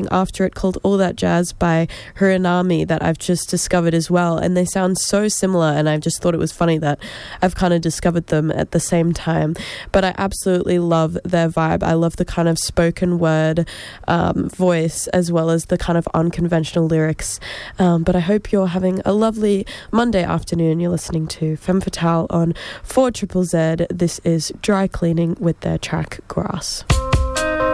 after it called All That Jazz by Hiranami that I've just discovered as well, and they sound so similar, and I just thought it was funny that I've kind of discovered them at the same time. But I absolutely love their vibe. I love the kind of spoken word voice as well as the kind of unconventional lyrics. But I hope you're having a lovely Monday afternoon. You're listening to Femme Fatale on 4ZZZ. This is Dry Cleaning with their track Grass.